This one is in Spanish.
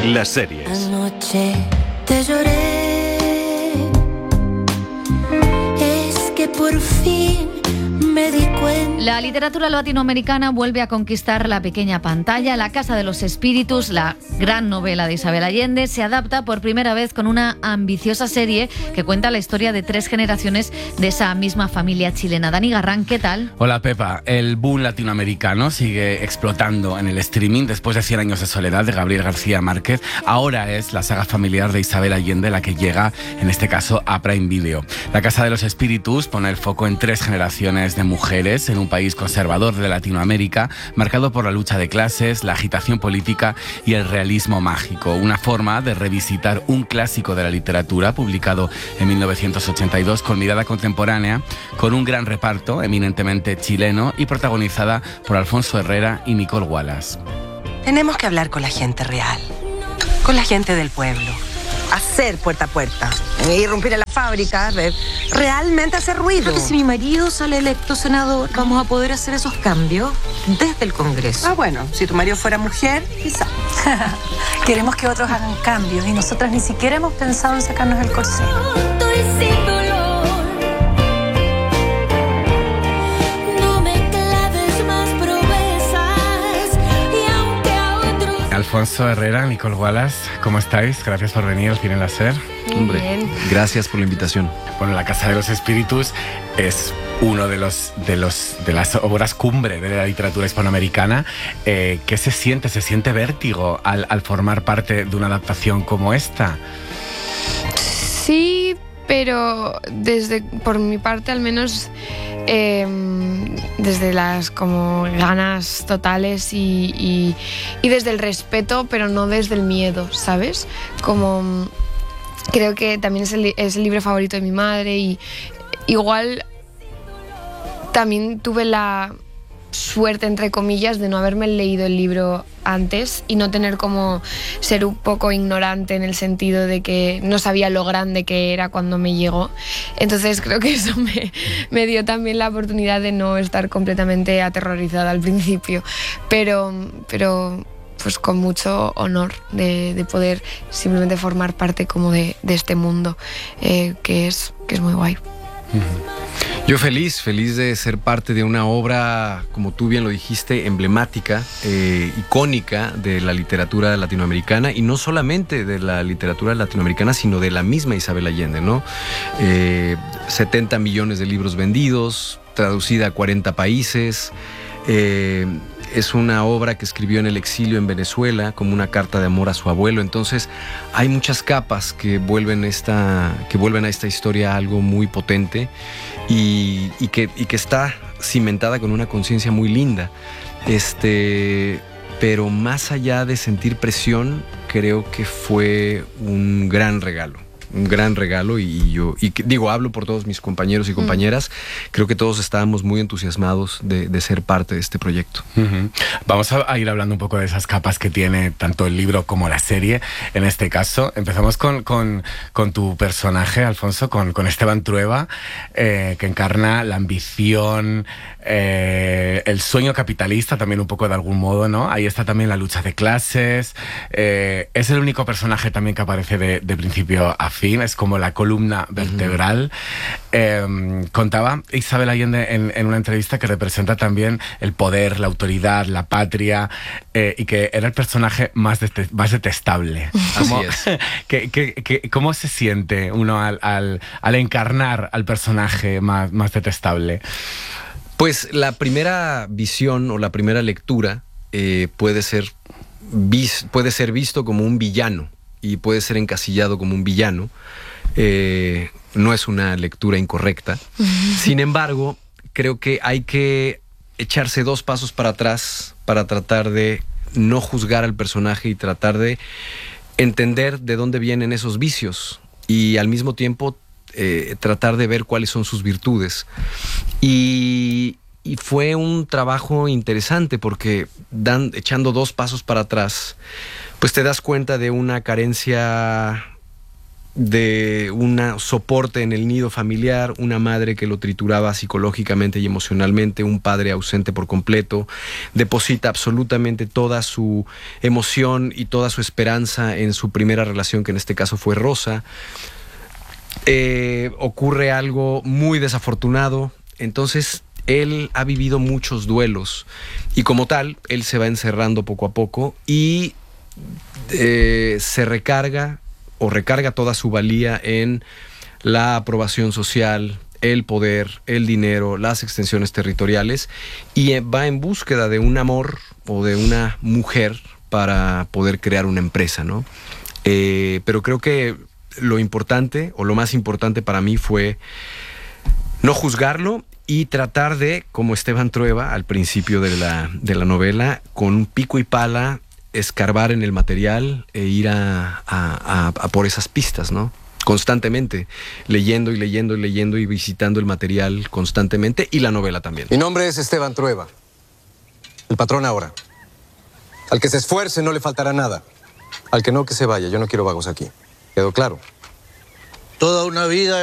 Las series. Anoche te lloré, es que por fin me di cuenta. La literatura latinoamericana vuelve a conquistar la pequeña pantalla. La Casa de los Espíritus, la gran novela de Isabel Allende, se adapta por primera vez con una ambiciosa serie que cuenta la historia de 3 generaciones de esa misma familia chilena. Dani Garrán, ¿qué tal? Hola Pepa, el boom latinoamericano sigue explotando en el streaming después de 100 años de soledad de Gabriel García Márquez. Ahora es la saga familiar de Isabel Allende la que llega, en este caso, a Prime Video. La Casa de los Espíritus pone el foco en 3 generaciones de mujeres en un país conservador de Latinoamérica, marcado por la lucha de clases, la agitación política y el realismo mágico. Una forma de revisitar un clásico de la literatura publicado en 1982 con mirada contemporánea, con un gran reparto eminentemente chileno y protagonizada por Alfonso Herrera y Nicole Wallace. Tenemos que hablar con la gente real, con la gente del pueblo. Hacer puerta a puerta, irrumpir en la fábrica, realmente hacer ruido. Porque si mi marido sale electo senador, vamos a poder hacer esos cambios desde el Congreso. Ah, bueno, si tu marido fuera mujer, quizá. Queremos que otros hagan cambios y nosotras ni siquiera hemos pensado en sacarnos el corsé. Alfonso Herrera, Nicole Wallace, ¿cómo estáis? Gracias por venir al Cine Láser. Hombre, gracias por la invitación. Bueno, La Casa de los Espíritus es uno de las obras cumbre de la literatura hispanoamericana. ¿Qué se siente? ¿Se siente vértigo al formar parte de una adaptación como esta? Sí, pero por mi parte al menos, desde las como ganas totales y desde el respeto, pero no desde el miedo, ¿sabes? Como creo que también es el libro favorito de mi madre y igual también tuve la suerte, entre comillas, de no haberme leído el libro antes y no tener como ser un poco ignorante en el sentido de que no sabía lo grande que era cuando me llegó. Entonces creo que eso me dio también la oportunidad de no estar completamente aterrorizada al principio, pero pues con mucho honor de poder simplemente formar parte como de este mundo, que es muy guay. Yo feliz de ser parte de una obra, como tú bien lo dijiste, emblemática, icónica de la literatura latinoamericana, y no solamente de la literatura latinoamericana, sino de la misma Isabel Allende, ¿no? 70 millones de libros vendidos, traducida a 40 países. Es una obra que escribió en el exilio en Venezuela como una carta de amor a su abuelo. Entonces hay muchas capas que vuelven a esta historia algo muy potente y que está cimentada con una conciencia muy linda. Pero más allá de sentir presión, creo que fue un gran regalo. Hablo por todos mis compañeros y compañeras. Creo que todos estábamos muy entusiasmados de ser parte de este proyecto. Vamos a ir hablando un poco de esas capas que tiene tanto el libro como la serie. En este caso, empezamos con tu personaje, Alfonso, con Esteban Trueba, que encarna la ambición, el sueño capitalista también un poco de algún modo, ¿no? Ahí está también la lucha de clases. Es el único personaje también que aparece de principio a fin, es como la columna vertebral. Contaba Isabel Allende en una entrevista que representa también el poder, la autoridad, la patria, y que era el personaje más detestable. Así es. ¿Cómo se siente uno al encarnar al personaje más detestable? Pues la primera visión o la primera lectura puede ser visto como un villano y puede ser encasillado como un villano. No es una lectura incorrecta. Sin embargo, creo que hay que echarse 2 pasos para atrás para tratar de no juzgar al personaje y tratar de entender de dónde vienen esos vicios y al mismo tiempo tratar de ver cuáles son sus virtudes. Y fue un trabajo interesante porque echando 2 pasos para atrás, pues te das cuenta de una carencia de un soporte en el nido familiar, una madre que lo trituraba psicológicamente y emocionalmente, un padre ausente por completo, deposita absolutamente toda su emoción y toda su esperanza en su primera relación, que en este caso fue Rosa. Ocurre algo muy desafortunado, entonces él ha vivido muchos duelos y como tal, él se va encerrando poco a poco y se recarga toda su valía en la aprobación social, el poder, el dinero, las extensiones territoriales y va en búsqueda de un amor o de una mujer para poder crear una empresa, ¿no? Pero creo que lo importante o lo más importante para mí fue no juzgarlo y tratar de, como Esteban Trueba al principio de la novela, con un pico y pala escarbar en el material e ir a por esas pistas, ¿no? Constantemente, leyendo y visitando el material constantemente y la novela también. Mi nombre es Esteban Trueba, el patrón ahora. Al que se esfuerce no le faltará nada. Al que no, que se vaya. Yo no quiero vagos aquí. ¿Quedó claro? Toda una vida